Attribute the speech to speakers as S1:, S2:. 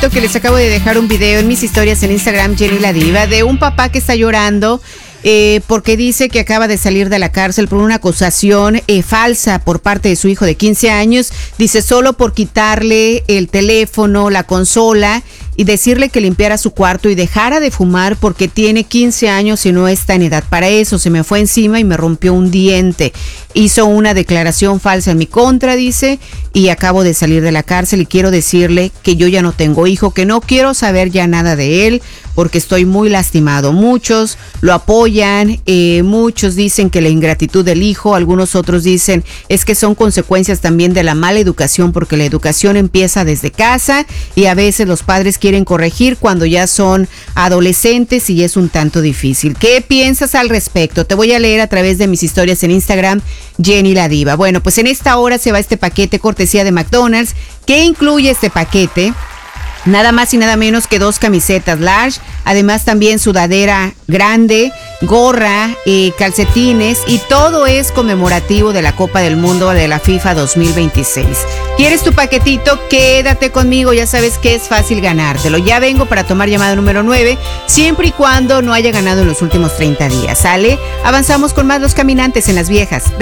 S1: que les acabo de dejar un video en mis historias en Instagram, Jenny la Diva, de un papá que está llorando porque dice que acaba de salir de la cárcel por una acusación falsa por parte de su hijo de 15 años. Dice solo por quitarle el teléfono, la consola y decirle que limpiara su cuarto y dejara de fumar porque tiene 15 años y no está en edad para eso. Se me fue encima y me rompió un diente. Hizo una declaración falsa en mi contra, dice, y acabo de salir de la cárcel y quiero decirle que yo ya no tengo hijo, que no quiero saber ya nada de él porque estoy muy lastimado. Muchos lo apoyan, muchos dicen que la ingratitud del hijo, algunos otros dicen es que son consecuencias también de la mala educación porque la educación empieza desde casa y a veces los padres quieren corregir cuando ya son adolescentes y es un tanto difícil. ¿Qué piensas al respecto? Te voy a leer a través de mis historias en Instagram, Jenny la Diva. Bueno, pues en esta hora se va este paquete cortesía de McDonald's. ¿Qué incluye este paquete? Nada más y nada menos que 2 camisetas large, además también sudadera grande, gorra, calcetines y todo es conmemorativo de la Copa del Mundo de la FIFA 2026. ¿Quieres tu paquetito? Quédate conmigo, ya sabes que es fácil ganártelo. Ya vengo para tomar llamada número 9, siempre y cuando no haya ganado en los últimos 30 días, ¿sale? Avanzamos con más Los Caminantes en Las Viejas.